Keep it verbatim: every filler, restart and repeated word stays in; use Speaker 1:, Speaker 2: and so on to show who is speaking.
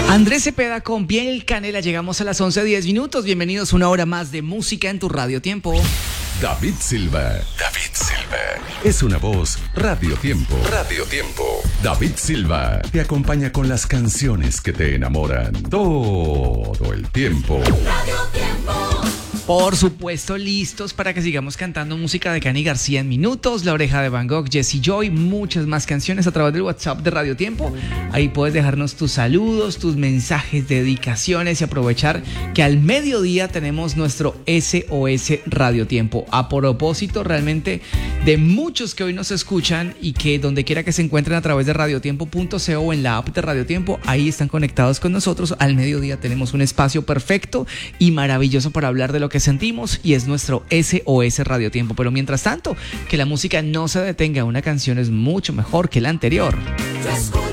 Speaker 1: Andrés Cepeda con Piel Canela. Llegamos a las once diez minutos. Bienvenidos a una hora más de música en tu Radio Tiempo.
Speaker 2: David Silva. David Silva. Es una voz Radio Tiempo. Radio Tiempo. David Silva te acompaña con las canciones que te enamoran todo el tiempo.
Speaker 3: Radio Tiempo.
Speaker 1: Por supuesto, listos para que sigamos cantando música de Cani García en minutos, La Oreja de Van Gogh, Jessie Joy, muchas más canciones a través del WhatsApp de Radio Tiempo. Ahí puedes dejarnos tus saludos, tus mensajes, dedicaciones y aprovechar que al mediodía tenemos nuestro S O S Radio Tiempo. A propósito realmente de muchos que hoy nos escuchan y que donde quiera que se encuentren a través de radiotiempo punto co o en la app de Radio Tiempo, ahí están conectados con nosotros. Al mediodía tenemos un espacio perfecto y maravilloso para hablar de lo que que sentimos y es nuestro S O S Radio Tiempo. Pero mientras tanto, que la música no se detenga. Una canción es mucho mejor que la anterior.
Speaker 3: Yo escucho